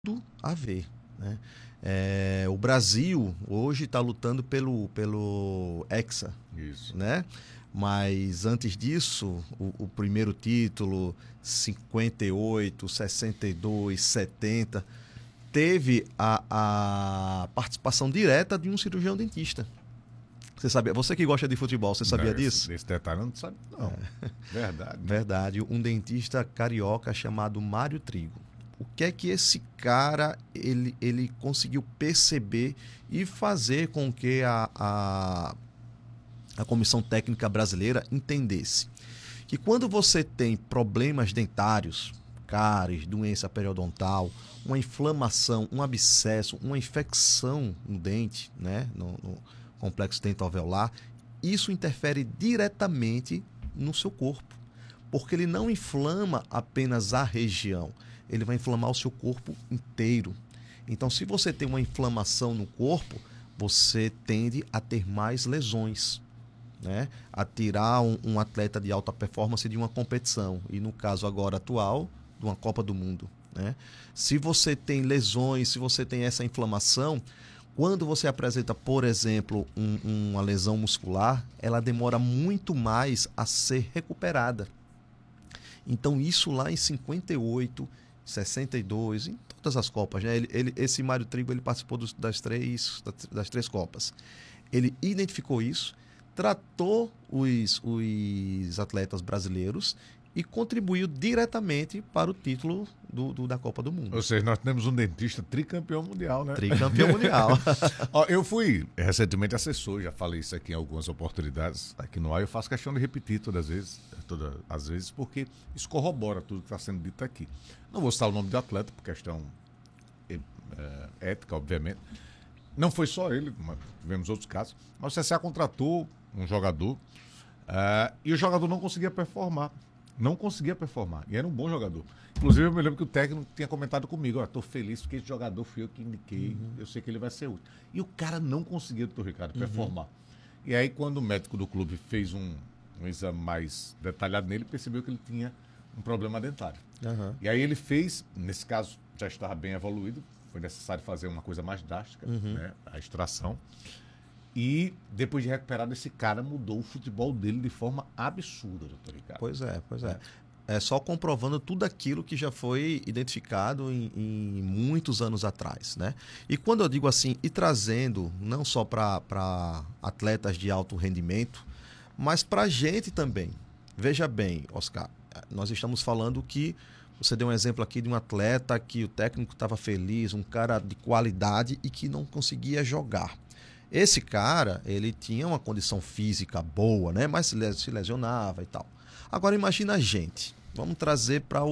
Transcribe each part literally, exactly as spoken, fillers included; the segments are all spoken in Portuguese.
tudo a ver, né? É, o Brasil hoje está lutando pelo, pelo Hexa, Isso. né? Mas antes disso, o, o primeiro título, cinquenta e oito, sessenta e dois, setenta, teve a, a participação direta de um cirurgião dentista. Você sabia? Você que gosta de futebol, você sabia Não, esse, disso? esse detalhe eu não sabe, não. É. Verdade. Verdade. Um dentista carioca chamado Mário Trigo. O que é que esse cara ele, ele conseguiu perceber e fazer com que a, a, a Comissão Técnica Brasileira entendesse? Que quando você tem problemas dentários, cáries, doença periodontal, uma inflamação, um abscesso, uma infecção no dente, né, no, no complexo dental-alveolar, isso interfere diretamente no seu corpo, porque ele não inflama apenas a região, ele vai inflamar o seu corpo inteiro. Então, se você tem uma inflamação no corpo, você tende a ter mais lesões, né? A tirar um, um atleta de alta performance de uma competição, e no caso agora atual, de uma Copa do Mundo, né? Se você tem lesões, se você tem essa inflamação, quando você apresenta, por exemplo, um, uma lesão muscular, ela demora muito mais a ser recuperada. Então, isso lá em cinquenta e oito, sessenta e dois, em todas as Copas, né? Ele, ele, esse Mário Trigo ele participou dos, das, três, das três Copas. Ele identificou isso, tratou os, os atletas brasileiros e contribuiu diretamente para o título do, do, da Copa do Mundo. Ou seja, nós temos um dentista tricampeão mundial, né? Tricampeão mundial. Ó, eu fui recentemente assessor, já falei isso aqui em algumas oportunidades aqui no ar. Eu faço questão de repetir todas as vezes, todas as vezes, porque isso corrobora tudo que está sendo dito aqui. Não vou citar o nome do atleta, por questão é, ética, obviamente. Não foi só ele, tivemos outros casos, mas o C S A contratou um jogador uh, e o jogador não conseguia performar. Não conseguia performar. E era um bom jogador. Inclusive, eu me lembro que o técnico tinha comentado comigo: ó, tô feliz porque esse jogador fui eu que indiquei, uhum. eu sei que ele vai ser útil. E o cara não conseguia, doutor Ricardo, performar. Uhum. E aí, quando o médico do clube fez um, um exame mais detalhado nele, percebeu que ele tinha um problema dentário. Uhum. E aí ele fez, nesse caso, já estava bem evoluído, foi necessário fazer uma coisa mais drástica, uhum. né, a extração. E depois de recuperado, esse cara mudou o futebol dele de forma absurda, doutor Ricardo. Pois é, pois é. É só comprovando tudo aquilo que já foi identificado em, em muitos anos atrás, né? E quando eu digo assim, e trazendo não só para atletas de alto rendimento, mas para a gente também. Veja bem, Oscar, nós estamos falando que você deu um exemplo aqui de um atleta que o técnico estava feliz, um cara de qualidade e que não conseguia jogar. Esse cara, ele tinha uma condição física boa, né? Mas se lesionava e tal. Agora imagina a gente, vamos trazer para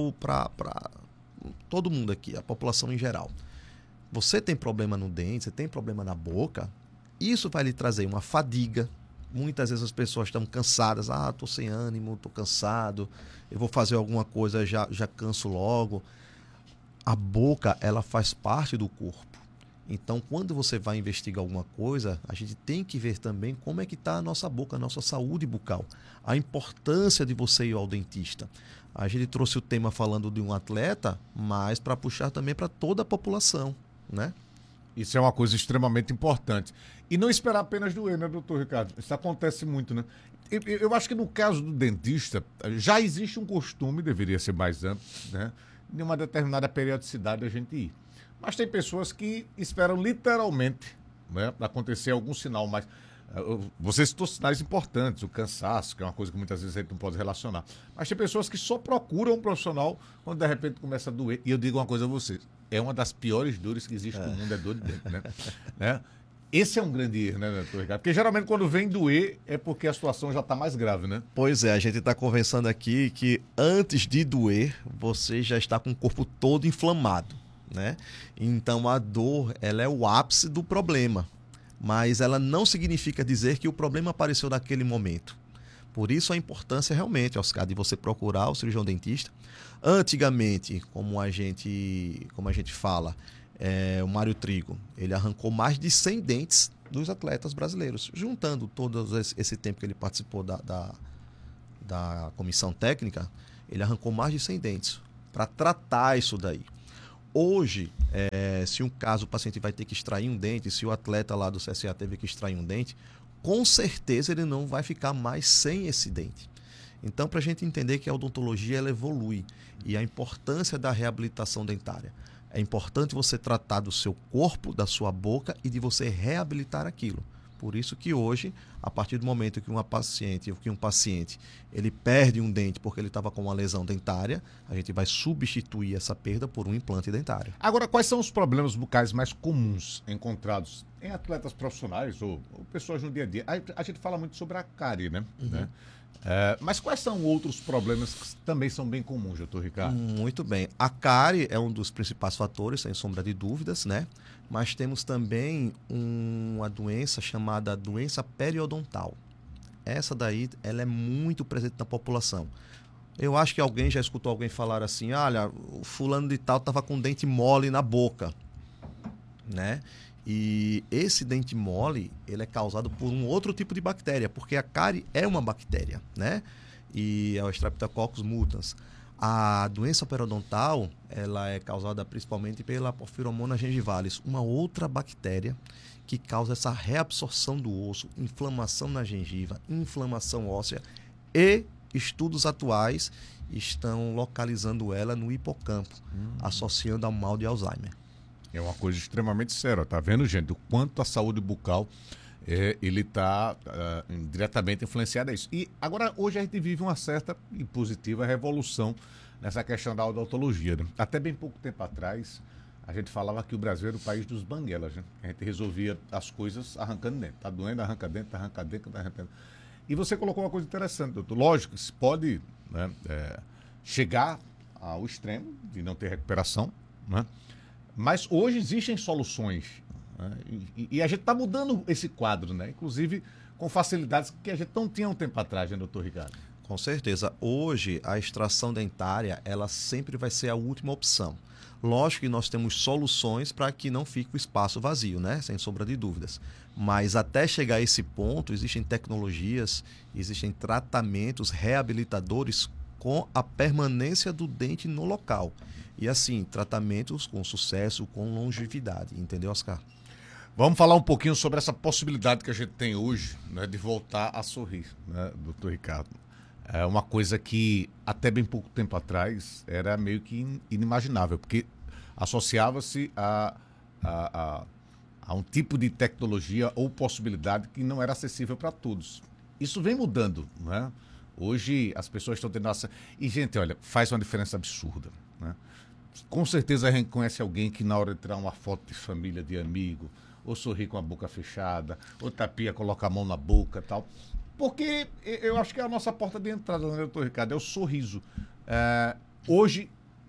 todo mundo aqui, a população em geral. Você tem problema no dente, você tem problema na boca, isso vai lhe trazer uma fadiga. Muitas vezes as pessoas estão cansadas, ah, estou sem ânimo, estou cansado, eu vou fazer alguma coisa, já, já canso logo. A boca, ela faz parte do corpo. Então, quando você vai investigar alguma coisa, a gente tem que ver também como é que está a nossa boca, a nossa saúde bucal. A importância de você ir ao dentista. A gente trouxe o tema falando de um atleta, mas para puxar também para toda a população, né? Isso é uma coisa extremamente importante. E não esperar apenas doer, né, doutor Ricardo? Isso acontece muito, né? Eu, eu acho que no caso do dentista, já existe um costume, deveria ser mais amplo, né? De uma determinada periodicidade a gente ir. Mas tem pessoas que esperam literalmente, né, acontecer algum sinal mais. Você citou sinais importantes, o cansaço, que é uma coisa que muitas vezes a gente não pode relacionar. Mas tem pessoas que só procuram um profissional quando de repente começa a doer. E eu digo uma coisa a vocês: é uma das piores dores que existe é. no mundo, é dor de dente, né? né? Esse é um grande erro, né, doutor Ricardo? Porque geralmente quando vem doer é porque a situação já está mais grave, né? Pois é, a gente está conversando aqui que antes de doer, você já está com o corpo todo inflamado. Né? Então a dor, ela é o ápice do problema, mas ela não significa dizer que o problema apareceu naquele momento. Por isso a importância realmente, Oscar, de você procurar o cirurgião dentista. Antigamente, como a gente, como a gente fala, é, o Mário Trigo, ele arrancou mais de cem dentes dos atletas brasileiros, juntando todo esse tempo que ele participou da, da, da comissão técnica, ele arrancou mais de cem dentes para tratar isso daí. Hoje, é, se um caso o paciente vai ter que extrair um dente, se o atleta lá do C S A teve que extrair um dente, com certeza ele não vai ficar mais sem esse dente. Então, para a gente entender que a odontologia ela evolui e a importância da reabilitação dentária. É importante você tratar do seu corpo, da sua boca e de você reabilitar aquilo. Por isso que hoje, a partir do momento que uma paciente, que um paciente ele perde um dente porque ele estava com uma lesão dentária, a gente vai substituir essa perda por um implante dentário. Agora, quais são os problemas bucais mais comuns encontrados em atletas profissionais ou, ou pessoas no dia a dia? A, a gente fala muito sobre a cárie, né? Uhum. né? É, mas quais são outros problemas que também são bem comuns, doutor Ricardo? Muito bem. A cárie é um dos principais fatores, sem sombra de dúvidas, né? Mas temos também um, uma doença chamada doença periodontal. Essa daí, ela é muito presente na população. Eu acho que alguém já escutou alguém falar assim, olha, o fulano de tal estava com dente mole na boca, né? E esse dente mole, ele é causado por um outro tipo de bactéria, porque a cárie é uma bactéria, né? E é o Streptococcus mutans. A doença periodontal, ela é causada principalmente pela Porphyromonas gingivalis, uma outra bactéria que causa essa reabsorção do osso, inflamação na gengiva, inflamação óssea, e estudos atuais estão localizando ela no hipocampo, hum. associando ao mal de Alzheimer. É uma coisa extremamente séria, tá vendo, gente? O quanto a saúde bucal é, ele está uh, diretamente influenciado a isso. E agora, hoje a gente vive uma certa e positiva revolução nessa questão da odontologia, né? Até bem pouco tempo atrás, a gente falava que o Brasil era o país dos banguelas, né? A gente resolvia as coisas arrancando dente. Tá doendo, arranca dente, arranca dente, arranca dente. E você colocou uma coisa interessante, doutor. Lógico, se pode, né, é, chegar ao extremo de não ter recuperação, né? Mas hoje existem soluções, né? e, e a gente está mudando esse quadro, né? Inclusive com facilidades que a gente não tinha um tempo atrás, né, doutor Ricardo? Com certeza. Hoje, a extração dentária, ela sempre vai ser a última opção. Lógico que nós temos soluções para que não fique o espaço vazio, né? Sem sombra de dúvidas. Mas até chegar a esse ponto, existem tecnologias, existem tratamentos reabilitadores com a permanência do dente no local. E assim, tratamentos com sucesso, com longevidade. Entendeu, Oscar? Vamos falar um pouquinho sobre essa possibilidade que a gente tem hoje, né, de voltar a sorrir, né, doutor Ricardo? É uma coisa que até bem pouco tempo atrás era meio que inimaginável, porque associava-se a, a, a, a um tipo de tecnologia ou possibilidade que não era acessível para todos. Isso vem mudando, né? Hoje as pessoas estão tendo essa... E, gente, olha, faz uma diferença absurda, né? Com certeza a gente conhece alguém que na hora de tirar uma foto de família, de amigo, ou sorrir com a boca fechada, ou tapia, coloca a mão na boca e tal. Porque eu acho que é a nossa porta de entrada, né, doutor Ricardo? É o sorriso. É, hoje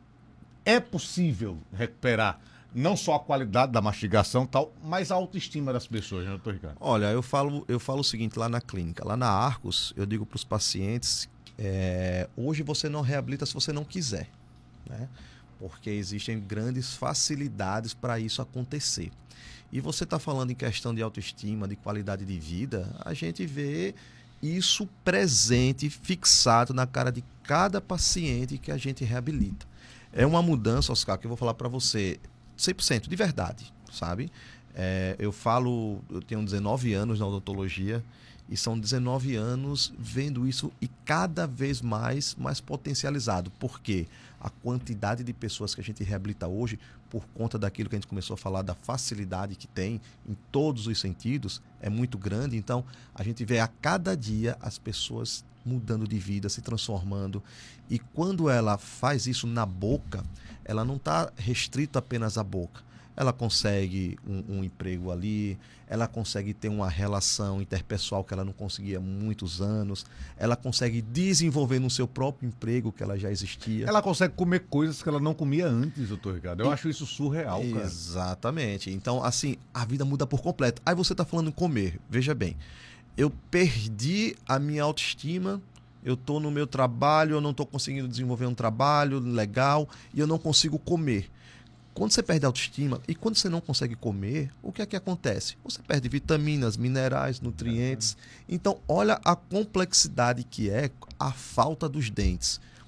é possível recuperar não só a qualidade da mastigação e tal, mas a autoestima das pessoas, né, doutor Ricardo? Olha, eu falo, eu falo o seguinte lá na clínica. Lá na Arcos, eu digo para os pacientes, é, hoje você não reabilita se você não quiser, né? Porque existem grandes facilidades para isso acontecer. E você está falando em questão de autoestima, de qualidade de vida, a gente vê isso presente, fixado na cara de cada paciente que a gente reabilita. É uma mudança, Oscar, que eu vou falar para você cem por cento de verdade, sabe? É, eu falo, eu tenho dezenove anos na odontologia e são dezenove anos vendo isso e cada vez mais, mais potencializado. Por quê? A quantidade de pessoas que a gente reabilita hoje, por conta daquilo que a gente começou a falar, da facilidade que tem em todos os sentidos, é muito grande. Então, a gente vê a cada dia as pessoas mudando de vida, se transformando. E quando ela faz isso na boca, ela não está restrita apenas à boca. Ela consegue um, um emprego ali, ela consegue ter uma relação interpessoal que ela não conseguia há muitos anos, ela consegue desenvolver no seu próprio emprego que ela já existia. Ela consegue comer coisas que ela não comia antes, doutor Ricardo. Eu e... acho isso surreal, cara. Exatamente. Então, assim, a vida muda por completo. Aí você está falando em comer. Veja bem, eu perdi a minha autoestima, eu estou no meu trabalho, eu não estou conseguindo desenvolver um trabalho legal e eu não consigo comer. Quando você perde a autoestima e quando você não consegue comer, o que é que acontece? Você perde vitaminas, minerais, nutrientes. Então, olha a complexidade que é a falta dos dentes.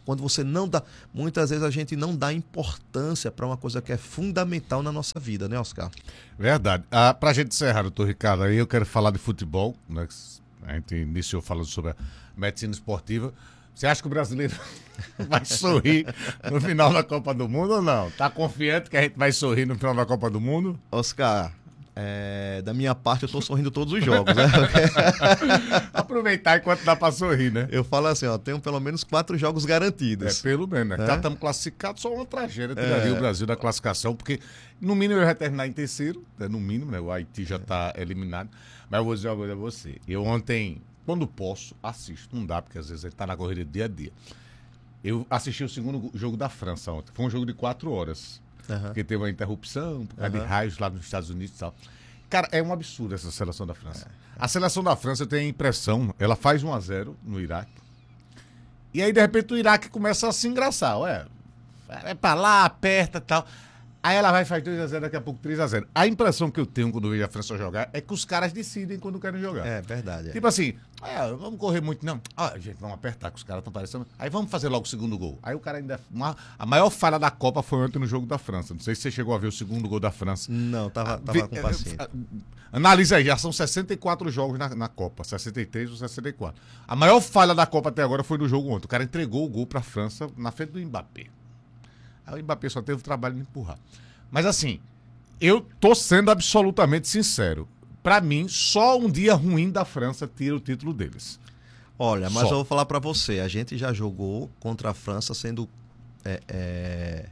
Quando você não dá... Muitas vezes a gente não dá importância para uma coisa que é fundamental na nossa vida, né, Oscar? Verdade. Ah, pra gente encerrar, doutor Ricardo, aí eu quero falar de futebol, né? A gente iniciou falando sobre a medicina esportiva. Você acha que o brasileiro vai sorrir no final da Copa do Mundo ou não? Tá confiante que a gente vai sorrir no final da Copa do Mundo? Oscar, é, da minha parte eu tô sorrindo todos os jogos, né? Aproveitar enquanto dá pra sorrir, né? Eu falo assim, ó, tenho pelo menos quatro jogos garantidos. É, pelo menos, né? É? Já estamos classificados, só uma tragédia tiraria é. o Brasil da classificação, porque no mínimo ele vai terminar em terceiro, né? No mínimo, né? O Haiti já tá eliminado. Mas eu vou dizer uma coisa a você. Eu ontem, quando posso, assisto. Não dá, porque às vezes ele tá na corrida dia a dia. Eu assisti o segundo jogo da França ontem. Foi um jogo de quatro horas. Uhum. Porque teve uma interrupção, por causa uhum. de raios lá nos Estados Unidos e tal. Cara, é um absurdo essa seleção da França. É. A seleção da França, eu tenho a impressão, ela faz um a zero no Iraque. E aí, de repente, o Iraque começa a se engraçar. Ué, vai pra lá, aperta e tal. Aí ela vai e faz dois a zero, daqui a pouco três a zero. A impressão que eu tenho quando eu vejo a França jogar é que os caras decidem quando querem jogar. É verdade. É. Tipo assim, ah, vamos correr muito, não. Ah, gente, vamos apertar, que os caras estão parecendo. Aí vamos fazer logo o segundo gol. Aí o cara ainda. Uma... A maior falha da Copa foi ontem no jogo da França. Não sei se você chegou a ver o segundo gol da França. Não, tava, tava com paciência. Analisa aí, já são sessenta e quatro jogos na, na Copa, sessenta e três ou sessenta e quatro. A maior falha da Copa até agora foi no jogo ontem. O cara entregou o gol pra França na frente do Mbappé. Aí o Mbappé só teve o trabalho de empurrar. Mas assim, eu tô sendo absolutamente sincero. Pra mim, só um dia ruim da França tira o título deles. Olha, mas só. eu vou falar pra você. A gente já jogou contra a França sendo é, é,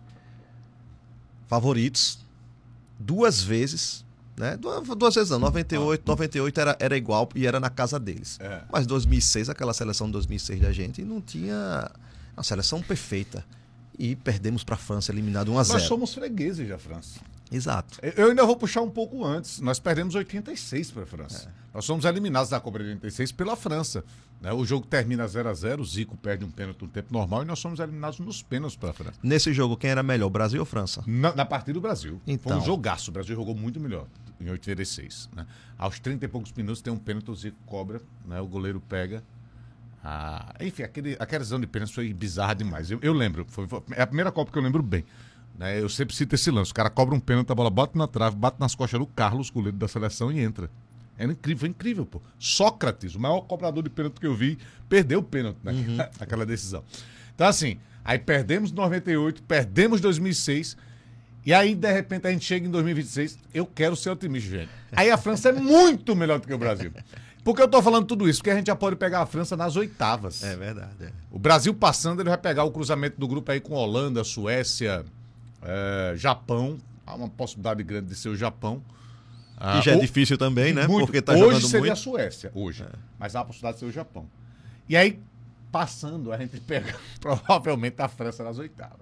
favoritos duas vezes, né? Duas, duas vezes não, noventa e oito, noventa e oito era, era igual e era na casa deles. É. Mas dois mil e seis, aquela seleção de dois mil e seis da gente, não tinha uma seleção perfeita. E perdemos para a França, eliminado um a zero. Nós somos fregueses da França. Exato. Eu ainda vou puxar um pouco antes. Nós perdemos oitenta e seis para a França. É. Nós somos eliminados da Copa de oitenta e seis pela França. Né? O jogo termina zero a zero, o Zico perde um pênalti no tempo normal e nós somos eliminados nos pênaltis pela França. Nesse jogo, quem era melhor, Brasil ou França? Na, na partida do Brasil. Então. Foi um jogaço. O Brasil jogou muito melhor em oitenta e seis. Né? Aos trinta e poucos minutos tem um pênalti, o Zico cobra, né? O goleiro pega. Ah, enfim, aquele, aquela zona de pênalti foi bizarra demais. Eu, eu lembro, foi, foi, é a primeira Copa que eu lembro bem. Né? Eu sempre cito esse lance. O cara cobra um pênalti, a bola bate na trave, bate nas costas do Carlos, goleiro da seleção, e entra. Era incrível, foi incrível, pô. Sócrates, o maior cobrador de pênalti que eu vi, perdeu o pênalti naquela, uhum. naquela decisão. Então, assim, aí perdemos em noventa e oito, perdemos em dois mil e seis, e aí, de repente, a gente chega em dois mil e vinte e seis. Eu quero ser otimista, gente. Aí a França é muito melhor do que o Brasil. Por que eu tô falando tudo isso? Porque a gente já pode pegar a França nas oitavas. É verdade. É. O Brasil passando, ele vai pegar o cruzamento do grupo aí com Holanda, Suécia, é, Japão. Há uma possibilidade grande de ser o Japão. Ah, e já é ou, difícil também, né? Muito. Porque tá hoje jogando seria muito. a Suécia, hoje. É. Mas há a possibilidade de ser o Japão. E aí, passando, a gente pega provavelmente a França nas oitavas.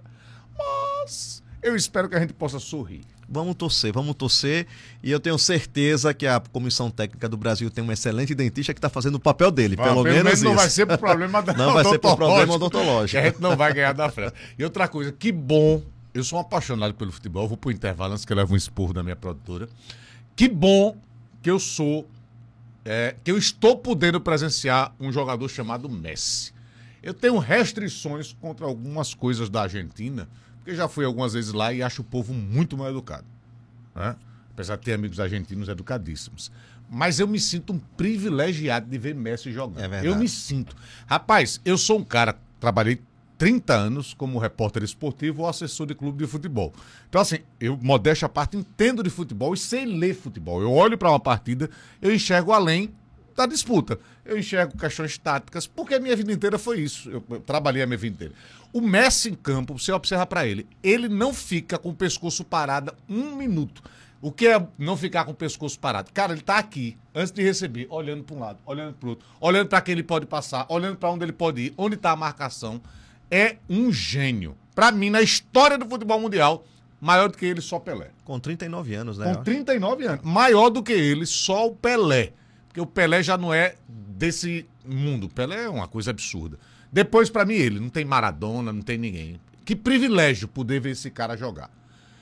Mas eu espero que a gente possa sorrir. Vamos torcer, vamos torcer. E eu tenho certeza que a Comissão Técnica do Brasil tem um excelente dentista que está fazendo o papel dele. Vai, pelo, pelo menos, menos não isso. vai ser por problema da Não vai ser por problema odontológico. Que a gente não vai ganhar da França. E outra coisa, que bom. Eu sou um apaixonado pelo futebol. Eu vou pro intervalo antes que eu leve um esporro da minha produtora. Que bom que eu sou, é, que eu estou podendo presenciar um jogador chamado Messi. Eu tenho restrições contra algumas coisas da Argentina, porque já fui algumas vezes lá e acho o povo muito mal educado. Né? Apesar de ter amigos argentinos educadíssimos. Mas eu me sinto um privilegiado de ver Messi jogando. É verdade. Eu me sinto. Rapaz, eu sou um cara, trabalhei trinta anos como repórter esportivo ou assessor de clube de futebol. Então, assim, eu, modéstia à parte, entendo de futebol e sei ler futebol. Eu olho para uma partida, eu enxergo além da disputa. Eu enxergo questões táticas, porque a minha vida inteira foi isso. Eu, eu trabalhei a minha vida inteira. O Messi em campo, você observa para ele, ele não fica com o pescoço parado um minuto. O que é não ficar com o pescoço parado? Cara, ele tá aqui, antes de receber, olhando para um lado, olhando para o outro, olhando para quem ele pode passar, olhando para onde ele pode ir, onde está a marcação. É um gênio. Para mim, na história do futebol mundial, maior do que ele, só Pelé. Com trinta e nove anos, né? Com trinta e nove anos. Maior do que ele, só o Pelé. Porque o Pelé já não é desse mundo. O Pelé é uma coisa absurda. Depois, para mim, ele. Não tem Maradona, não tem ninguém. Que privilégio poder ver esse cara jogar.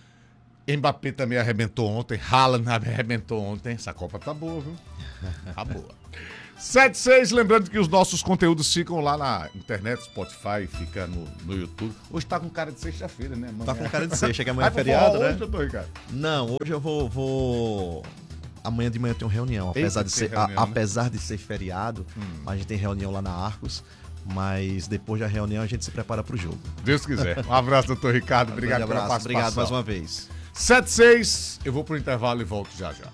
Mbappé também arrebentou ontem. Haaland arrebentou ontem. Essa Copa tá boa, viu? Tá boa. sete seis, lembrando que os nossos conteúdos ficam lá na internet, Spotify, fica no, no YouTube. Hoje tá com cara de sexta-feira, né? Amanhã... Tá com cara de sexta, que amanhã é feriado, né? Hoje, doutor Ricardo? Não, hoje eu vou... vou... Amanhã de manhã tem uma reunião, apesar, Eita, de ser, reunião, a, né? apesar de ser feriado, hum. a gente tem reunião lá na Arcos, mas depois da reunião a gente se prepara pro jogo. Deus quiser. Um abraço, doutor Ricardo, obrigado um pela abraço, participação. obrigado mais uma vez. sete seis, eu vou pro intervalo e volto já já.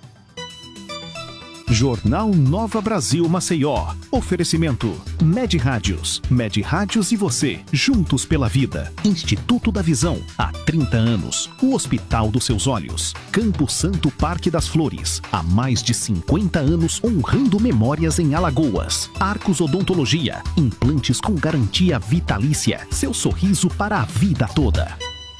Jornal Nova Brasil Maceió. Oferecimento Med Rádios. Med Rádios e você, juntos pela vida. Instituto da Visão, há trinta anos. O Hospital dos Seus Olhos. Campo Santo Parque das Flores, há mais de cinquenta anos honrando memórias em Alagoas. Arcos Odontologia, implantes com garantia vitalícia. Seu sorriso para a vida toda.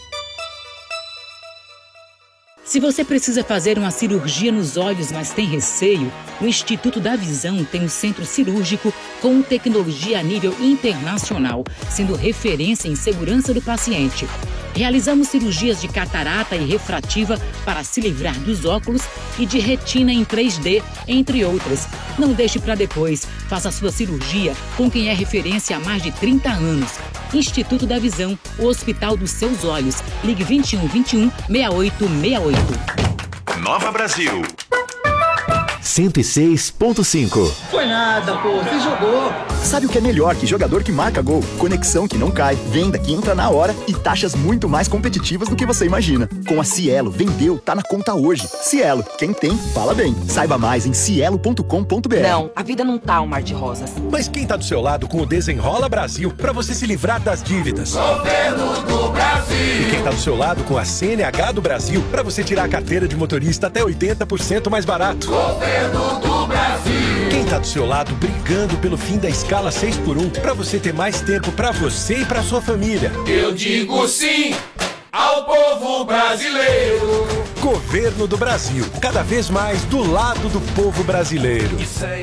Se você precisa fazer uma cirurgia nos olhos, mas tem receio, o Instituto da Visão tem um centro cirúrgico com tecnologia a nível internacional, sendo referência em segurança do paciente. Realizamos cirurgias de catarata e refrativa para se livrar dos óculos e de retina em três D, entre outras. Não deixe para depois. Faça sua cirurgia com quem é referência há mais de trinta anos. Instituto da Visão, o Hospital dos Seus Olhos. Ligue vinte e um, vinte e um, sessenta e oito sessenta e oito. Nova Brasil. cento e seis ponto cinco. Foi nada, pô, você jogou. Sabe o que é melhor que jogador que marca gol? Conexão que não cai, venda que entra na hora e taxas muito mais competitivas do que você imagina. Com a Cielo, vendeu, tá na conta hoje. Cielo, quem tem, fala bem. Saiba mais em cielo ponto com ponto br. Não, a vida não tá um mar de rosas. Mas quem tá do seu lado com o Desenrola Brasil pra você se livrar das dívidas? Governo do Brasil. E quem tá do seu lado com a C N H do Brasil pra você tirar a carteira de motorista até oitenta por cento mais barato? Governo do Brasil. Quem tá do seu lado brigando pelo fim da escala seis por um pra você ter mais tempo pra você e pra sua família? Eu digo sim ao povo brasileiro. Governo do Brasil, cada vez mais do lado do povo brasileiro.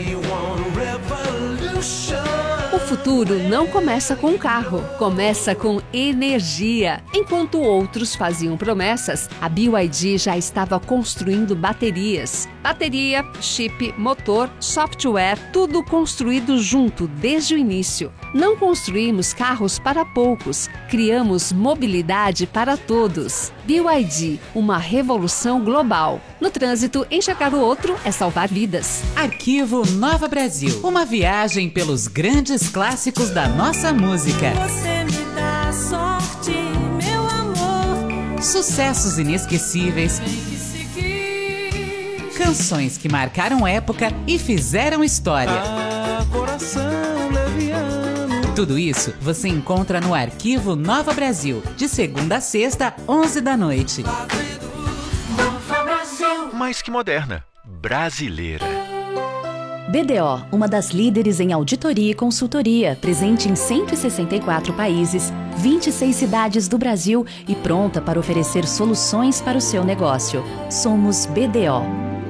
O futuro não começa com um carro, começa com energia. Enquanto outros faziam promessas, a B Y D já estava construindo baterias. Bateria, chip, motor, software, tudo construído junto desde o início. Não construímos carros para poucos, criamos mobilidade para todos. B Y D, uma revolução global. No trânsito, enxergar o outro é salvar vidas. Arquivo Nova Brasil, uma viagem pelos grandes clássicos da nossa música. Você me dá sorte, meu amor. Sucessos inesquecíveis. Tem que seguir. Canções que marcaram época e fizeram história. Ah, coração leviano. Tudo isso você encontra no Arquivo Nova Brasil, de segunda a sexta, onze da noite. Nova Brasil. Mais que moderna, brasileira. B D O, uma das líderes em auditoria e consultoria, presente em cento e sessenta e quatro países, vinte e seis cidades do Brasil e pronta para oferecer soluções para o seu negócio. Somos B D O.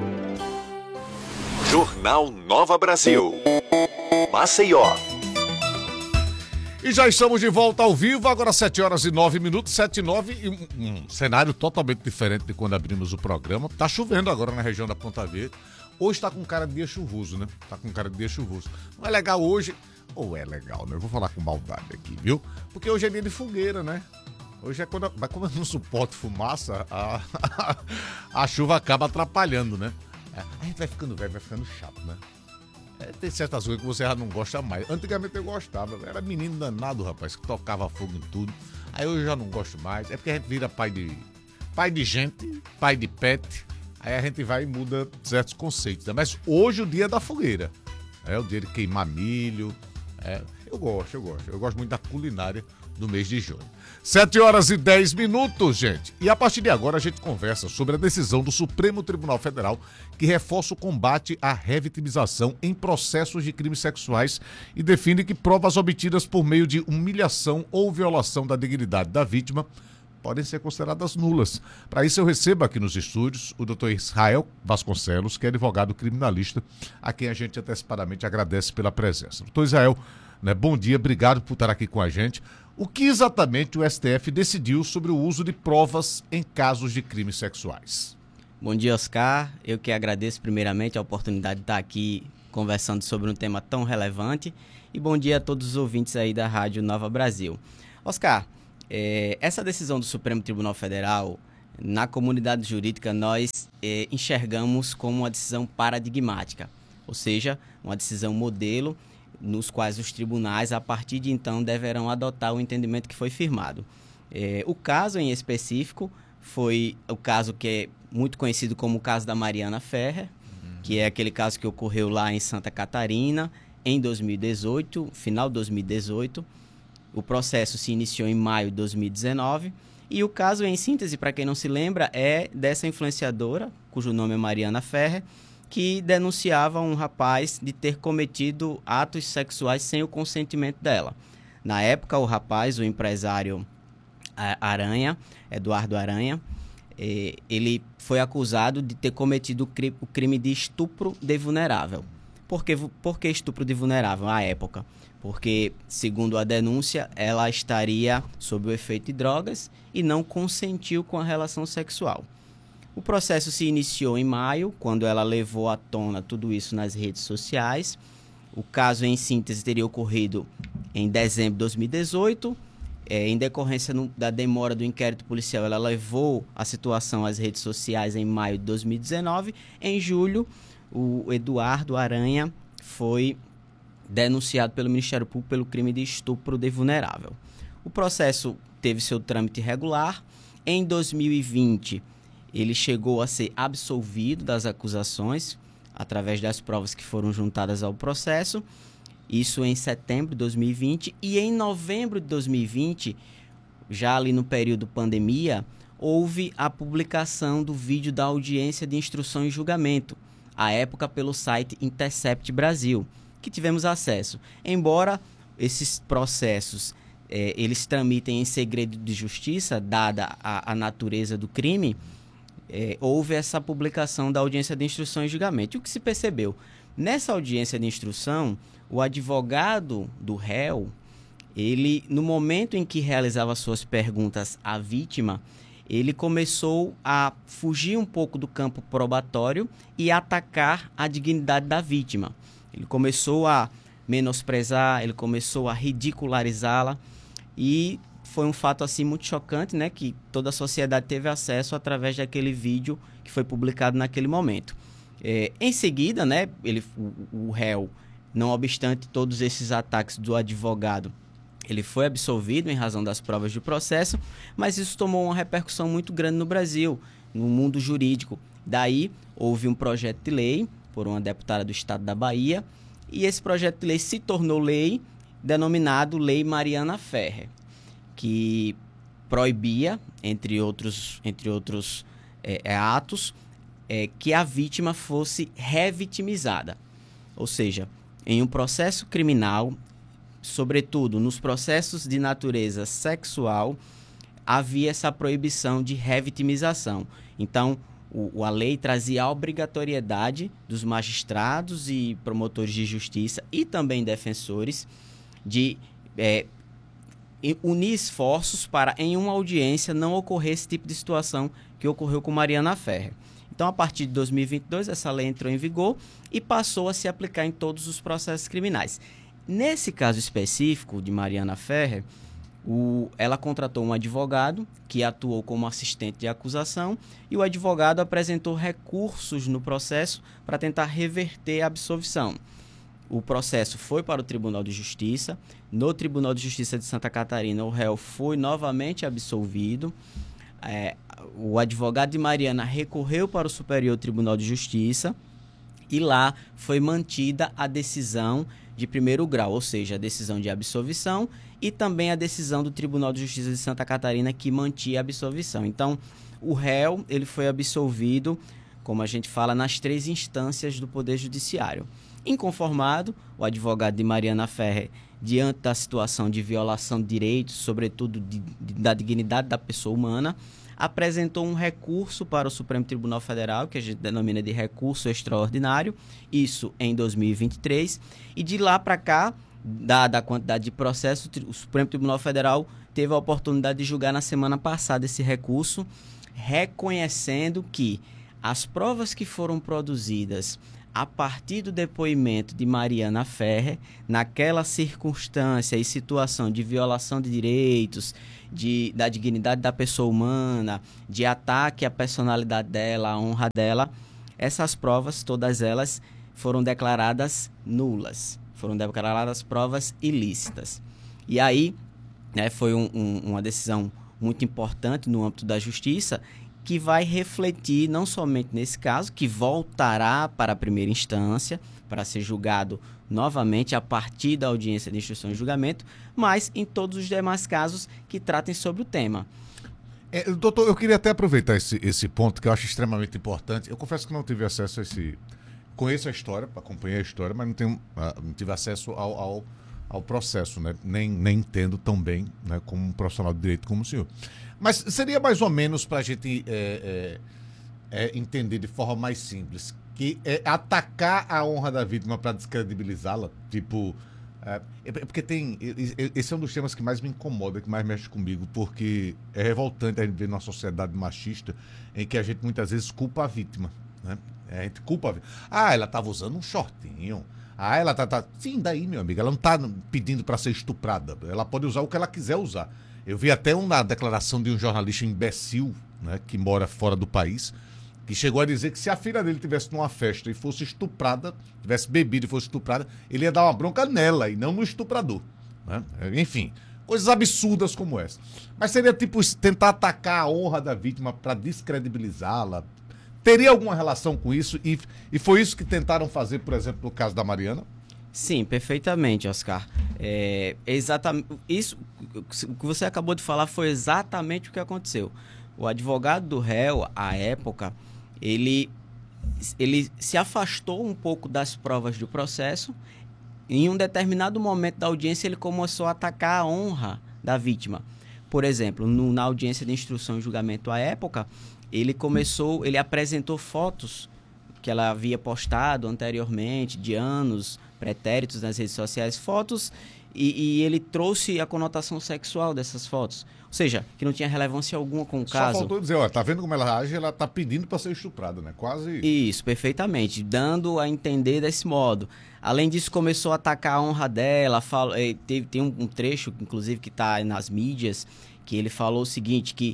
Jornal Nova Brasil. Maceió. E já estamos de volta ao vivo, agora sete horas e nove minutos, sete e nove, e um, um cenário totalmente diferente de quando abrimos o programa. Tá chovendo agora na região da Ponta Verde. Hoje tá com cara de dia chuvoso, né? Tá com cara de dia chuvoso. Não é legal hoje, ou é legal, né? Eu vou falar com maldade aqui, viu? Porque hoje é dia de fogueira, né? Hoje é quando, mas como eu não suporto fumaça, a, a, a chuva acaba atrapalhando, né? A gente vai ficando velho, vai ficando chato, né? É, tem certas coisas que você já não gosta mais. Antigamente eu gostava, eu era menino danado, rapaz, que tocava fogo em tudo. Aí hoje eu já não gosto mais. É porque a gente vira pai de, pai de gente, pai de pet. Aí a gente vai e muda certos conceitos, né? Mas hoje o dia é da fogueira. É o dia de queimar milho. É, eu gosto, eu gosto. Eu gosto muito da culinária do mês de junho. sete horas e dez minutos, gente. E a partir de agora a gente conversa sobre a decisão do Supremo Tribunal Federal que reforça o combate à revitimização em processos de crimes sexuais e define que provas obtidas por meio de humilhação ou violação da dignidade da vítima podem ser consideradas nulas. Para isso eu recebo aqui nos estúdios o doutor Israel Vasconcelos, que é advogado criminalista, a quem a gente antecipadamente agradece pela presença. doutor Israel, né, bom dia, obrigado por estar aqui com a gente. O que exatamente o S T F decidiu sobre o uso de provas em casos de crimes sexuais? Bom dia, Oscar. Eu que agradeço primeiramente a oportunidade de estar aqui conversando sobre um tema tão relevante. E bom dia a todos os ouvintes aí da Rádio Nova Brasil. Oscar, é, essa decisão do Supremo Tribunal Federal, na comunidade jurídica, nós é, enxergamos como uma decisão paradigmática, ou seja, uma decisão modelo nos quais os tribunais, a partir de então, deverão adotar o entendimento que foi firmado. É, o caso em específico foi o caso que é muito conhecido como o caso da Mariana Ferrer, uhum. que é aquele caso que ocorreu lá em Santa Catarina, em dois mil e dezoito, final de dois mil e dezoito. O processo se iniciou em maio de dois mil e dezenove. E o caso, em síntese, para quem não se lembra, é dessa influenciadora, cujo nome é Mariana Ferrer, que denunciava um rapaz de ter cometido atos sexuais sem o consentimento dela. Na época, o rapaz, o empresário Aranha, Eduardo Aranha, ele foi acusado de ter cometido o crime de estupro de vulnerável. Por que, por que estupro de vulnerável à época? Porque, segundo a denúncia, ela estaria sob o efeito de drogas e não consentiu com a relação sexual. O processo se iniciou em maio, quando ela levou à tona tudo isso nas redes sociais. O caso, em síntese, teria ocorrido em dezembro de dois mil e dezoito. É, em decorrência no, da demora do inquérito policial, ela levou a situação às redes sociais em maio de dois mil e dezenove. Em julho, o Eduardo Aranha foi denunciado pelo Ministério Público pelo crime de estupro de vulnerável. O processo teve seu trâmite regular. Em dois mil e vinte, ele chegou a ser absolvido das acusações através das provas que foram juntadas ao processo. Isso em setembro de dois mil e vinte. E em novembro de dois mil e vinte, já ali no período pandemia, houve a publicação do vídeo da audiência de instrução e julgamento, à época pelo site Intercept Brasil, que tivemos acesso. Embora esses processos eh, eles tramitem em segredo de justiça, dada a, a natureza do crime, eh, houve essa publicação da audiência de instrução e julgamento. E o que se percebeu? Nessa audiência de instrução, o advogado do réu, ele, no momento em que realizava suas perguntas à vítima, ele começou a fugir um pouco do campo probatório e atacar a dignidade da vítima. Ele começou a menosprezar, ele começou a ridicularizá-la, e foi um fato assim muito chocante, né, que toda a sociedade teve acesso através daquele vídeo que foi publicado naquele momento. É, em seguida, né, ele, o, o réu, não obstante todos esses ataques do advogado, ele foi absolvido em razão das provas do processo, mas isso tomou uma repercussão muito grande no Brasil, no mundo jurídico. Daí, houve um projeto de lei por uma deputada do estado da Bahia, e esse projeto de lei se tornou lei, denominado Lei Mariana Ferrer, que proibia, entre outros, entre outros é, atos, é, que a vítima fosse revitimizada. Ou seja, em um processo criminal, sobretudo nos processos de natureza sexual, havia essa proibição de revitimização. Então, o, a lei trazia a obrigatoriedade dos magistrados e promotores de justiça e também defensores de é, unir esforços para, em uma audiência, não ocorrer esse tipo de situação que ocorreu com Mariana Ferrer. Então, a partir de dois mil e vinte e dois, essa lei entrou em vigor e passou a se aplicar em todos os processos criminais. Nesse caso específico de Mariana Ferrer, o, ela contratou um advogado que atuou como assistente de acusação, e o advogado apresentou recursos no processo para tentar reverter a absolvição. O processo foi para o Tribunal de Justiça. No Tribunal de Justiça de Santa Catarina, o réu foi novamente absolvido. É, o advogado de Mariana recorreu para o Superior Tribunal de Justiça e lá foi mantida a decisão de primeiro grau, ou seja, a decisão de absolvição, e também a decisão do Tribunal de Justiça de Santa Catarina que mantinha a absolvição. Então, o réu ele foi absolvido, como a gente fala, nas três instâncias do Poder Judiciário. Inconformado, o advogado de Mariana Ferrer, diante da situação de violação de direitos, sobretudo de, de, da dignidade da pessoa humana, apresentou um recurso para o Supremo Tribunal Federal, que a gente denomina de recurso extraordinário, isso em dois mil e vinte e três, e de lá para cá, dada a quantidade de processos, o Supremo Tribunal Federal teve a oportunidade de julgar na semana passada esse recurso, reconhecendo que as provas que foram produzidas a partir do depoimento de Mariana Ferrer, naquela circunstância e situação de violação de direitos, de, da dignidade da pessoa humana, de ataque à personalidade dela, à honra dela, essas provas, todas elas, foram declaradas nulas, foram declaradas provas ilícitas. E aí, né, foi um, um, uma decisão muito importante no âmbito da justiça, que vai refletir não somente nesse caso, que voltará para a primeira instância, para ser julgado novamente a partir da audiência de instrução e julgamento, mas em todos os demais casos que tratem sobre o tema. É, doutor, eu queria até aproveitar esse, esse ponto, que eu acho extremamente importante. Eu confesso que não tive acesso a esse... Conheço a história, acompanhei a história, mas não, tenho, não tive acesso ao, ao, ao processo, né? Nem, nem entendo tão bem, né, como um profissional de direito como o senhor. Mas seria mais ou menos para a gente é, é, é, entender de forma mais simples, que é atacar a honra da vítima para descredibilizá-la, tipo... É, é porque tem... Esse é um dos temas que mais me incomoda, que mais mexe comigo, porque é revoltante a gente ver numa sociedade machista em que a gente muitas vezes culpa a vítima, né? A gente culpa a vítima. Ah, ela estava usando um shortinho. Ah, ela tá... tá... Sim, daí, meu amigo, ela não está pedindo para ser estuprada. Ela pode usar o que ela quiser usar. Eu vi até uma declaração de um jornalista imbecil, né, que mora fora do país, que chegou a dizer que se a filha dele tivesse numa festa e fosse estuprada, tivesse bebido e fosse estuprada, ele ia dar uma bronca nela e não no estuprador, né? Enfim, coisas absurdas como essa. Mas seria tipo tentar atacar a honra da vítima para descredibilizá-la. Teria alguma relação com isso? E, e foi isso que tentaram fazer, por exemplo, no caso da Mariana? Sim, perfeitamente, Oscar. É, exatamente, isso o que você acabou de falar foi exatamente o que aconteceu. O advogado do réu, à época, ele, ele se afastou um pouco das provas do processo. Em um determinado momento da audiência, ele começou a atacar a honra da vítima. Por exemplo, no, na audiência de instrução e julgamento à época, ele começou, ele apresentou fotos que ela havia postado anteriormente, de anos pretéritos nas redes sociais, fotos, e, e ele trouxe a conotação sexual dessas fotos. Ou seja, que não tinha relevância alguma com o Só caso. Só faltou dizer, ó, tá vendo como ela age? Ela tá pedindo para ser estuprada, né? Quase... Isso, perfeitamente, dando a entender desse modo. Além disso, começou a atacar a honra dela, fala, teve, tem um, um trecho, inclusive, que está nas mídias, que ele falou o seguinte, que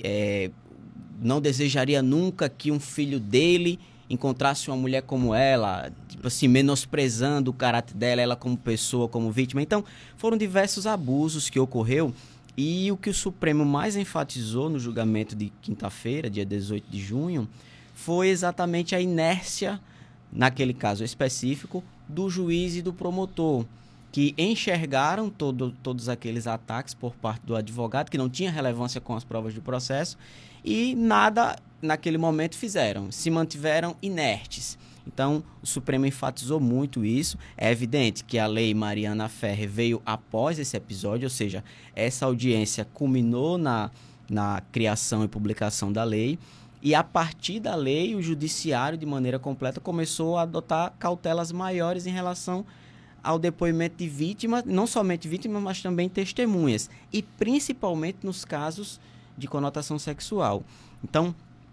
é, não desejaria nunca que um filho dele encontrasse uma mulher como ela, tipo assim, menosprezando o caráter dela, ela como pessoa, como vítima. Então, foram diversos abusos que ocorreu, e o que o Supremo mais enfatizou no julgamento de quinta-feira, dia dezoito de junho, foi exatamente a inércia, naquele caso específico, do juiz e do promotor, que enxergaram todo, todos aqueles ataques por parte do advogado, que não tinha relevância com as provas do processo, e nada naquele momento fizeram, se mantiveram inertes. Então, o Supremo enfatizou muito isso. É evidente que a lei Mariana Ferrer veio após esse episódio, ou seja, essa audiência culminou na, na criação e publicação da lei, e a partir da lei, o judiciário, de maneira completa, começou a adotar cautelas maiores em relação ao depoimento de vítimas, não somente vítimas, mas também testemunhas, e principalmente nos casos de conotação sexual. Então,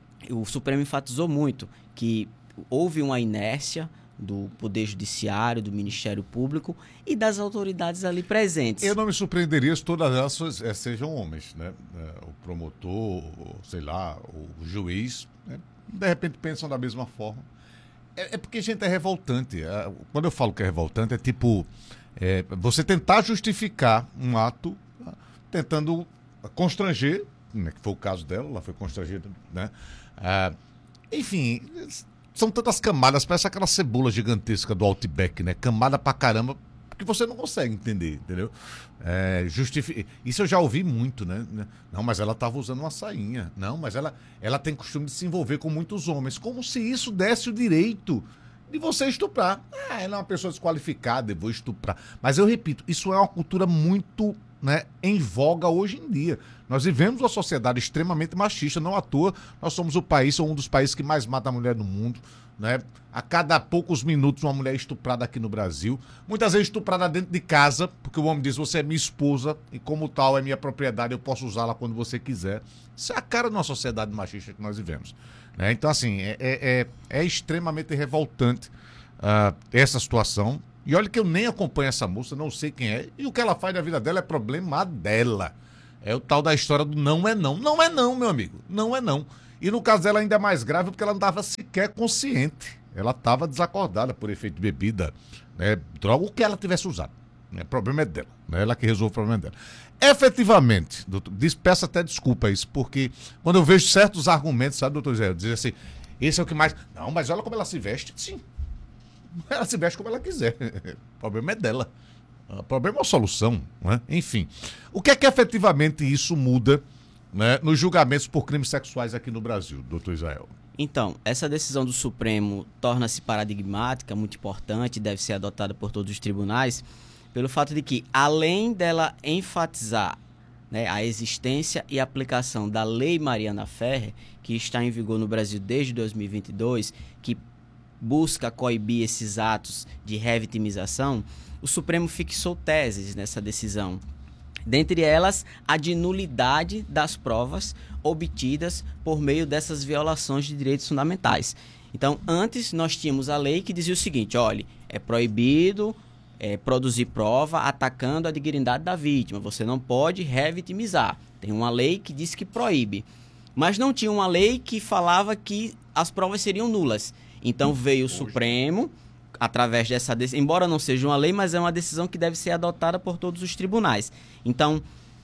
o Supremo enfatizou muito que houve uma inércia do Poder Judiciário, do Ministério Público e das autoridades ali presentes. Eu não me surpreenderia se todas elas é, sejam homens, né? É, o promotor, o, sei lá, o juiz, né? De repente pensam da mesma forma. É, é porque, gente, é revoltante. É, quando eu falo que é revoltante, é tipo é, você tentar justificar um ato, né? Tentando constranger, né? Que foi o caso dela, ela foi constrangida, né? Ah, enfim, são tantas camadas, parece aquela cebola gigantesca do Outback, né? Camada pra caramba, que você não consegue entender, entendeu? É, justific... Isso eu já ouvi muito, né? Não, mas ela estava usando uma sainha. Não, mas ela, ela tem costume de se envolver com muitos homens. Como se isso desse o direito de você estuprar. Ah, ela é uma pessoa desqualificada, eu vou estuprar. Mas eu repito, isso é uma cultura muito, né, em voga hoje em dia. Nós vivemos uma sociedade extremamente machista, não à toa. Nós somos o país, ou um dos países que mais mata a mulher no mundo, né? A cada poucos minutos uma mulher é estuprada aqui no Brasil. Muitas vezes estuprada dentro de casa, porque o homem diz, você é minha esposa e como tal é minha propriedade, eu posso usá-la quando você quiser. Isso é a cara de uma sociedade machista que nós vivemos. Né? Então, assim, é, é, é extremamente revoltante uh, essa situação. E olha que eu nem acompanho essa moça, não sei quem é. E o que ela faz na vida dela é problema dela. É o tal da história do não é não. Não é não, meu amigo. Não é não. E no caso dela ainda é mais grave porque ela não estava sequer consciente. Ela estava desacordada por efeito de bebida, né, droga, o que ela tivesse usado. Né, o problema é dela. Né, ela que resolve o problema dela. Efetivamente, doutor, peço até desculpa isso, porque quando eu vejo certos argumentos, sabe, doutor Zé, dizer assim, esse é o que mais... Não, mas olha como ela se veste. Sim. Ela se veste como ela quiser. O problema é dela. O problema é a solução. Né? Enfim. O que é que efetivamente isso muda, né, nos julgamentos por crimes sexuais aqui no Brasil, doutor Israel? Então, essa decisão do Supremo torna-se paradigmática, muito importante, deve ser adotada por todos os tribunais, pelo fato de que, além dela enfatizar, né, a existência e aplicação da Lei Mariana Ferrer, que está em vigor no Brasil desde dois mil e vinte e dois, que busca coibir esses atos de revitimização, o Supremo fixou teses nessa decisão. Dentre elas, a de nulidade das provas obtidas por meio dessas violações de direitos fundamentais. Então, antes nós tínhamos a lei que dizia o seguinte, olha, é proibido é, produzir prova atacando a dignidade da vítima, você não pode revitimizar. Tem uma lei que diz que proíbe, mas não tinha uma lei que falava que as provas seriam nulas. Então veio o Supremo, através dessa decisão, embora não seja uma lei, mas é uma decisão que deve ser adotada por todos os tribunais. Então,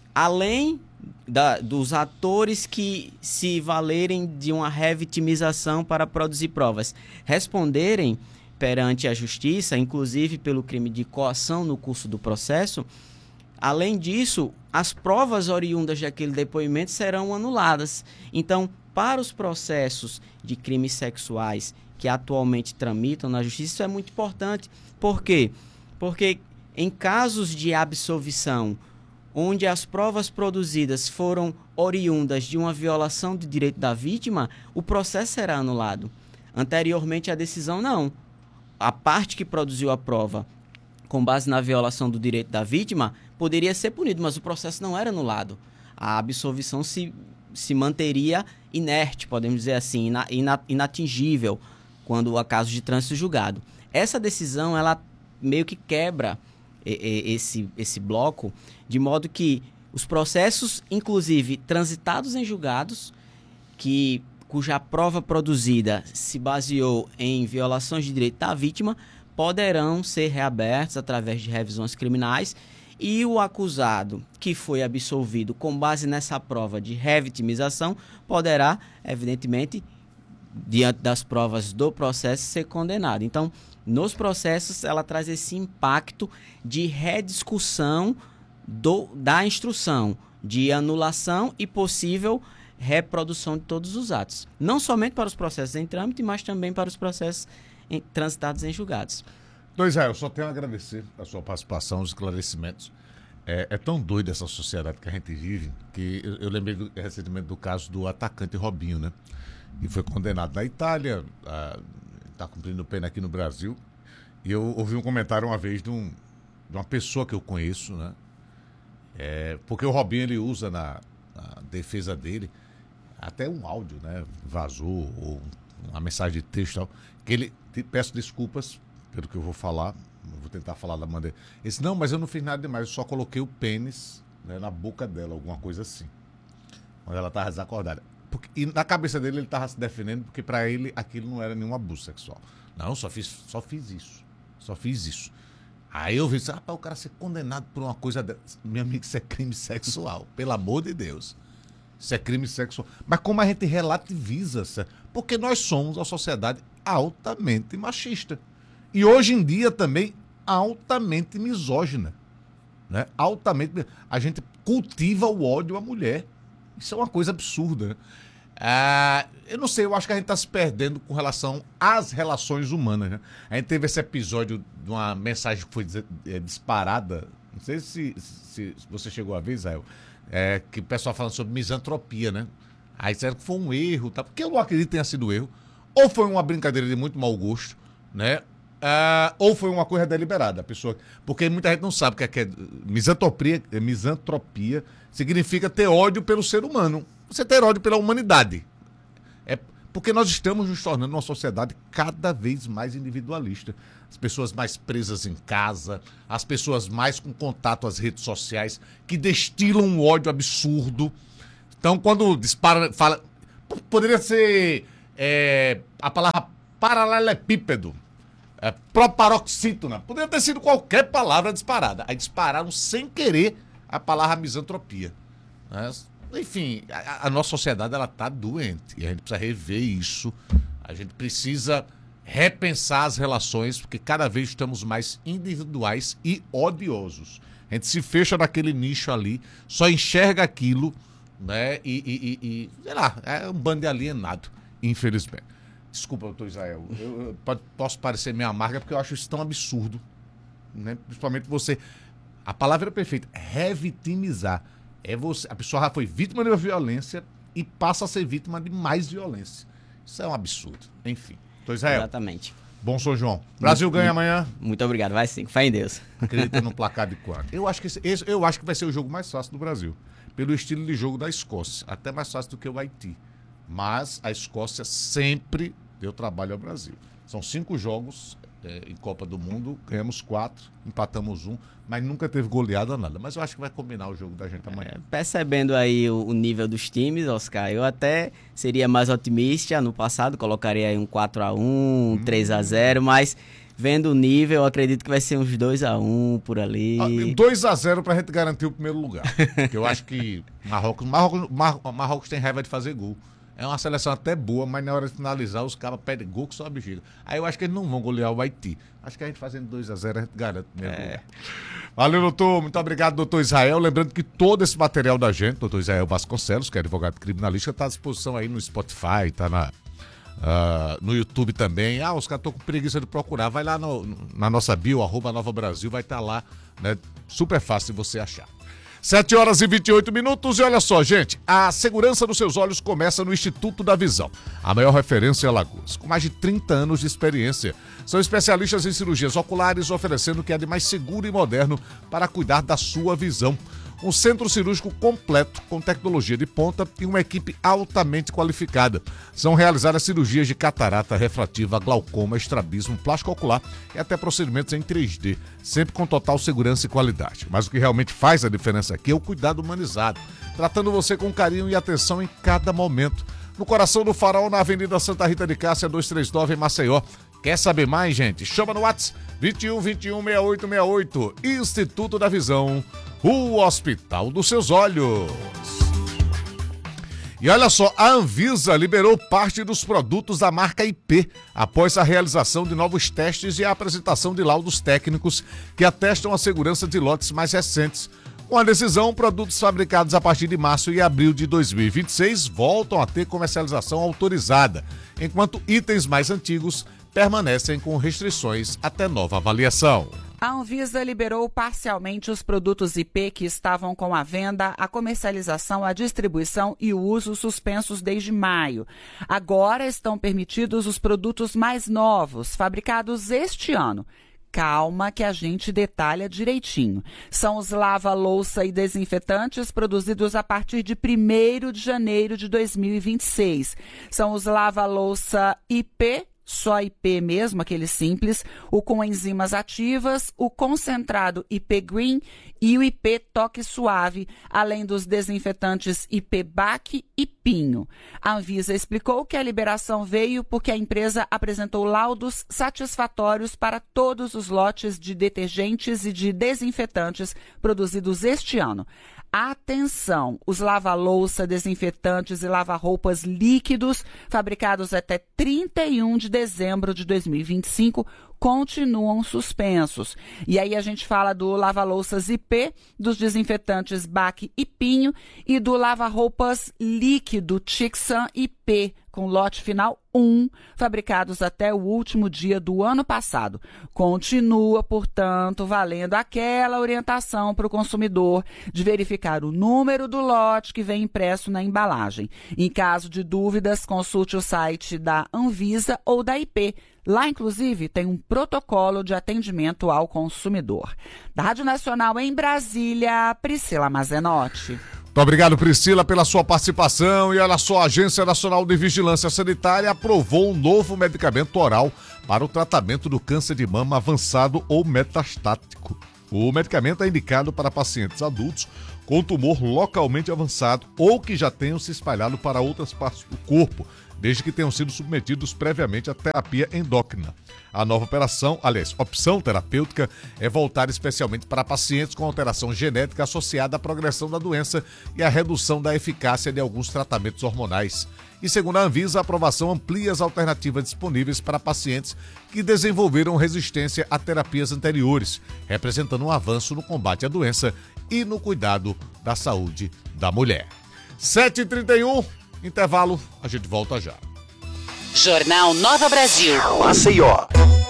além da, dos atores que se valerem de uma revitimização para produzir provas, responderem perante a justiça, inclusive pelo crime de coação no curso do processo, além disso, as provas oriundas daquele depoimento serão anuladas. Então, para os processos de crimes sexuais que atualmente tramitam na justiça, isso é muito importante. Por quê? Porque em casos de absolvição, onde as provas produzidas foram oriundas de uma violação do direito da vítima, o processo será anulado. Anteriormente, a decisão não. A parte que produziu a prova com base na violação do direito da vítima poderia ser punido, mas o processo não era anulado. A absolvição se, se manteria inerte, podemos dizer assim, ina, ina, inatingível, quando há caso de trânsito julgado. Essa decisão, ela meio que quebra e, e, esse, esse bloco, de modo que os processos, inclusive transitados em julgados, que, cuja prova produzida se baseou em violações de direito da vítima, poderão ser reabertos através de revisões criminais, e o acusado que foi absolvido com base nessa prova de revitimização poderá, evidentemente, diante das provas do processo, ser condenado. Então, nos processos, ela traz esse impacto de rediscussão do, da instrução, de anulação e possível reprodução de todos os atos. Não somente para os processos em trâmite, mas também para os processos em, transitados em julgados. Então, Israel, só tenho a agradecer a sua participação, os esclarecimentos. É, é tão doido essa sociedade que a gente vive, que eu, eu lembrei do, recentemente do caso do atacante Robinho, né? Que foi condenado na Itália, está cumprindo pena aqui no Brasil. E eu ouvi um comentário uma vez de, um, de uma pessoa que eu conheço, né? É, porque o Robinho, ele usa na, na defesa dele até um áudio, né? Vazou, ou uma mensagem de texto, tal, que ele, peço desculpas pelo que eu vou falar, vou tentar falar da maneira. Ele disse, não, mas eu não fiz nada demais, eu só coloquei o pênis, né, na boca dela, alguma coisa assim, quando ela estava desacordada. Porque, e na cabeça dele ele estava se defendendo porque para ele aquilo não era nenhum abuso sexual. Não, só fiz, só fiz isso. Só fiz isso. Aí eu vi, rapaz, o cara ser condenado por uma coisa dessa. Meu amigo, isso é crime sexual. Pelo amor de Deus. Isso é crime sexual. Mas como a gente relativiza, porque nós somos uma sociedade altamente machista. E hoje em dia também altamente misógina. Né? Altamente. A gente cultiva o ódio à mulher. Isso é uma coisa absurda. Né? Ah, eu não sei, eu acho que a gente está se perdendo com relação às relações humanas. Né? A gente teve esse episódio de uma mensagem que foi é, disparada. Não sei se, se, se você chegou a ver, Israel. É, que o pessoal falando sobre misantropia, né? Aí disseram que foi um erro, tá? Porque eu não acredito que tenha sido erro. Ou foi uma brincadeira de muito mau gosto, né? Ah, ou foi uma coisa deliberada, a pessoa. Porque muita gente não sabe o que é, que é misantropia, misantropia significa ter ódio pelo ser humano. Você ter ódio pela humanidade. É, Porque nós estamos nos tornando uma sociedade cada vez mais individualista. As pessoas mais presas em casa, as pessoas mais com contato às redes sociais, que destilam um ódio absurdo. Então, quando dispara, fala... Poderia ser é, a palavra paralelepípedo, é, proparoxítona. Poderia ter sido qualquer palavra disparada. Aí dispararam sem querer a palavra misantropia. Né? Enfim, a, a nossa sociedade ela está doente e a gente precisa rever isso. A gente precisa repensar as relações, porque cada vez estamos mais individuais e odiosos. A gente se fecha naquele nicho ali, só enxerga aquilo, né? E, e, e, e sei lá, é um bando de alienado, infelizmente. Desculpa, doutor Israel, eu, eu pode, posso parecer meio amarga, porque eu acho isso tão absurdo, né? Principalmente você... A palavra é perfeita, revitimizar. É você, a pessoa já foi vítima de uma violência e passa a ser vítima de mais violência. Isso é um absurdo. Enfim. Doutor Israel. Exatamente. Bom São João. Brasil muito, ganha muito, amanhã. Muito obrigado. Vai sim. Fé em Deus. Acredita no placar de quanto? Eu acho que esse, esse, eu acho que vai ser o jogo mais fácil do Brasil. Pelo estilo de jogo da Escócia. Até mais fácil do que o Haiti. Mas a Escócia sempre deu trabalho ao Brasil. São cinco jogos é, em Copa do Mundo. Ganhamos quatro, empatamos um. Mas nunca teve goleada nada. Mas eu acho que vai combinar o jogo da gente amanhã. É, percebendo aí o, o nível dos times, Oscar, eu até seria mais otimista. No passado colocaria aí um quatro a um, um hum. três a zero, mas vendo o nível, eu acredito que vai ser uns dois a um por ali. dois a zero pra gente garantir o primeiro lugar. Porque eu acho que Marrocos, Marrocos, Mar, Marrocos tem raiva de fazer gol. É uma seleção até boa, mas na hora de finalizar, os caras pedem gol que só a bexiga. Aí eu acho que eles não vão golear o Haiti. Acho que a gente fazendo dois a zero, a gente garante mesmo. É. Valeu, doutor. Muito obrigado, doutor Israel. Lembrando que todo esse material da gente, doutor Israel Vasconcelos, que é advogado criminalista, está à disposição aí no Spotify, está na, uh, no YouTube também. Ah, os caras estão com preguiça de procurar. Vai lá no, na nossa bio, arroba Nova Brasil, vai estar tá lá, né? Super fácil de você achar. sete horas e vinte e oito minutos e olha só, gente, a segurança dos seus olhos começa no Instituto da Visão, a maior referência em Alagoas, com mais de trinta anos de experiência. São especialistas em cirurgias oculares, oferecendo o que é de mais seguro e moderno para cuidar da sua visão. Um centro cirúrgico completo, com tecnologia de ponta e uma equipe altamente qualificada. São realizadas cirurgias de catarata, refrativa, glaucoma, estrabismo, plástico ocular e até procedimentos em três D, sempre com total segurança e qualidade. Mas o que realmente faz a diferença aqui é o cuidado humanizado, tratando você com carinho e atenção em cada momento. No coração do Farol, na Avenida Santa Rita de Cássia, duzentos e trinta e nove, em Maceió. Quer saber mais, gente? Chama no WhatsApp vinte e um, vinte e um, sessenta e oito sessenta e oito. Instituto da Visão, o Hospital dos Seus Olhos. E olha só, a Anvisa liberou parte dos produtos da marca I P após a realização de novos testes e a apresentação de laudos técnicos que atestam a segurança de lotes mais recentes. Com a decisão, produtos fabricados a partir de março e abril de dois mil e vinte e seis voltam a ter comercialização autorizada, enquanto itens mais antigos permanecem com restrições até nova avaliação. A Anvisa liberou parcialmente os produtos I P que estavam com a venda, a comercialização, a distribuição e o uso suspensos desde maio. Agora estão permitidos os produtos mais novos, fabricados este ano. Calma que a gente detalha direitinho. São os lava-louça e desinfetantes produzidos a partir de primeiro de janeiro de dois mil e vinte e seis. São os lava-louça I P, só I P mesmo, aquele simples, o com enzimas ativas, o concentrado I P Green e o I P Toque Suave, além dos desinfetantes I P B A C e Pinho. A Anvisa explicou que a liberação veio porque a empresa apresentou laudos satisfatórios para todos os lotes de detergentes e de desinfetantes produzidos este ano. Atenção, os lava-louça, desinfetantes e lava-roupas líquidos fabricados até trinta e um de dezembro de dois mil e vinte e cinco continuam suspensos. E aí a gente fala do lava-louças I P, dos desinfetantes B A C e Pinho e do lava-roupas líquido Tixan I P, com lote final um, fabricados até o último dia do ano passado. Continua, portanto, valendo aquela orientação para o consumidor de verificar o número do lote que vem impresso na embalagem. Em caso de dúvidas, consulte o site da Anvisa ou da I P. Lá, inclusive, tem um protocolo de atendimento ao consumidor. Da Rádio Nacional em Brasília, Priscila Mazenotti. Muito obrigado, Priscila, pela sua participação. E olha só, a Agência Nacional de Vigilância Sanitária aprovou um novo medicamento oral para o tratamento do câncer de mama avançado ou metastático. O medicamento é indicado para pacientes adultos com tumor localmente avançado ou que já tenham se espalhado para outras partes do corpo, desde que tenham sido submetidos previamente à terapia endócrina. A nova operação, aliás, opção terapêutica é voltada especialmente para pacientes com alteração genética associada à progressão da doença e à redução da eficácia de alguns tratamentos hormonais. E segundo a Anvisa, a aprovação amplia as alternativas disponíveis para pacientes que desenvolveram resistência a terapias anteriores, representando um avanço no combate à doença e no cuidado da saúde da mulher. sete e trinta e um, intervalo, a gente volta já. Jornal Nova Brasil. Maceió.